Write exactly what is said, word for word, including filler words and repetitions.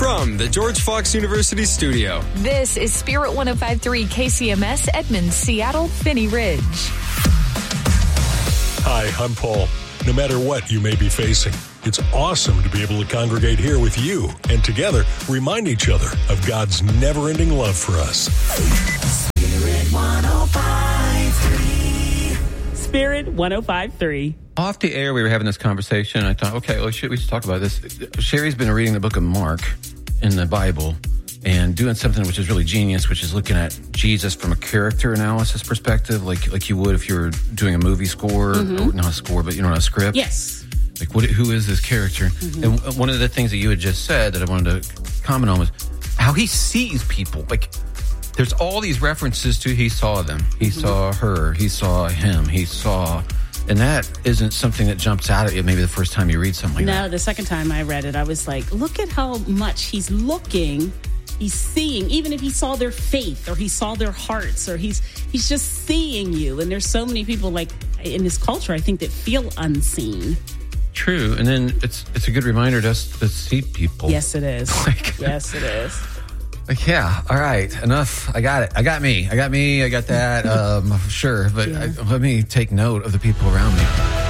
From the George Fox University studio. This is Spirit one oh five point three K C M S, Edmond, Seattle, Finney Ridge. Hi, I'm Paul. No matter what you may be facing, it's awesome to be able to congregate here with you and together remind each other of God's never-ending love for us. Spirit one oh five point three. Spirit one oh five point three. Off the air, we were having this conversation. I thought, okay, well, should we should talk about this. Sherry's been reading the book of Mark in the Bible and doing something which is really genius, which is looking at Jesus from a character analysis perspective, like like you would if you were doing a movie score, mm-hmm. or not a score, but you know, a script. Yes. Like, what? Who is this character? Mm-hmm. And one of the things that you had just said that I wanted to comment on was how he sees people. Like, there's all these references to he saw them, he mm-hmm. saw her, he saw him, he saw. And that isn't something that jumps out at you maybe the first time you read something like no, that. No, the second time I read it, I was like, look at how much he's looking, he's seeing, even if he saw their faith or he saw their hearts or he's he's just seeing you. And there's so many people like in this culture, I think, that feel unseen. True. And then it's it's a good reminder to us to see people. Yes, it is. Like, yes, it is. Like, yeah, all right, enough. I got it. I got me. I got me. I got that. um, sure. But yeah. I, let me take note of the people around me.